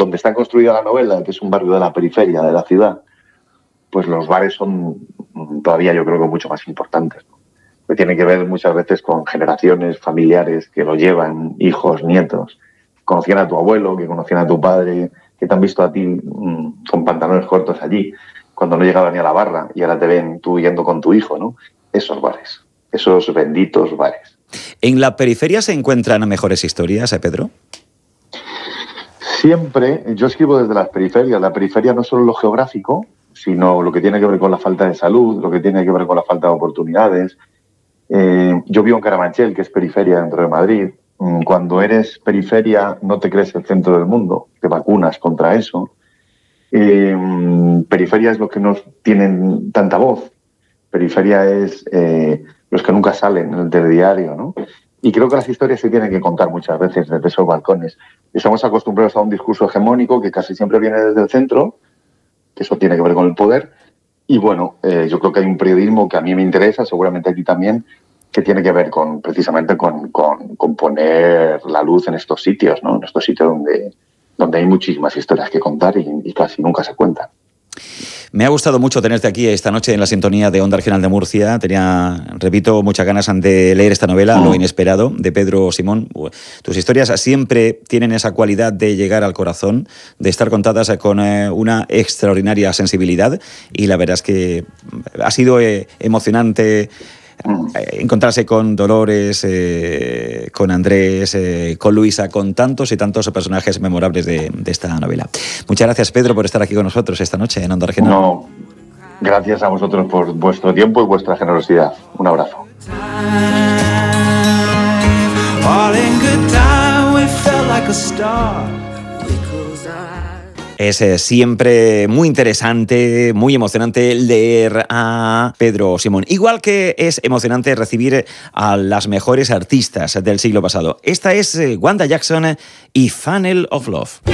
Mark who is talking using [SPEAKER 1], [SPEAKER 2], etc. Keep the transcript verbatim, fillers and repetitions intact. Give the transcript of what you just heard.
[SPEAKER 1] donde está construida la novela, que es un barrio de la periferia de la ciudad, pues los bares son todavía, yo creo que mucho más importantes, ¿no? Que tiene que ver muchas veces con generaciones familiares que lo llevan, hijos, nietos, conocían a tu abuelo, que conocían a tu padre, que te han visto a ti mmm, con pantalones cortos allí, cuando no llegaba ni a la barra, y ahora te ven tú yendo con tu hijo, ¿no? Esos bares, esos benditos bares.
[SPEAKER 2] ¿En la periferia se encuentran mejores historias, eh, Pedro?
[SPEAKER 1] Siempre, yo escribo desde las periferias. La periferia no es solo lo geográfico, sino lo que tiene que ver con la falta de salud, lo que tiene que ver con la falta de oportunidades. Eh, yo vivo en Carabanchel, que es periferia dentro de Madrid. Cuando eres periferia no te crees el centro del mundo, te vacunas contra eso. Eh, periferia es los que no tienen tanta voz. Periferia es eh, los que nunca salen en el telediario, ¿no? Y creo que las historias se tienen que contar muchas veces desde esos balcones. Estamos acostumbrados a un discurso hegemónico que casi siempre viene desde el centro, que eso tiene que ver con el poder. Y bueno, eh, yo creo que hay un periodismo que a mí me interesa, seguramente a ti también, que tiene que ver con precisamente con, con, con poner la luz en estos sitios, ¿no? En estos sitios donde, donde hay muchísimas historias que contar y, y casi nunca se cuentan.
[SPEAKER 2] Me ha gustado mucho tenerte aquí esta noche en la sintonía de Onda Regional de Murcia. Tenía, repito, muchas ganas de leer esta novela, mm. Lo inesperado, de Pedro Simón. Tus historias siempre tienen esa cualidad de llegar al corazón, de estar contadas con una extraordinaria sensibilidad, y la verdad es que ha sido emocionante encontrarse con Dolores, eh, con Andrés, eh, con Luisa, con tantos y tantos personajes memorables de, de esta novela. Muchas gracias, Pedro, por estar aquí con nosotros esta noche en Onda Regional.
[SPEAKER 1] No, gracias a vosotros por vuestro tiempo y vuestra generosidad. Un abrazo.
[SPEAKER 2] Es eh, siempre muy interesante, muy emocionante leer a Pedro Simón. Igual que es emocionante recibir a las mejores artistas del siglo pasado. Esta es eh, Wanda Jackson y Funnel of Love.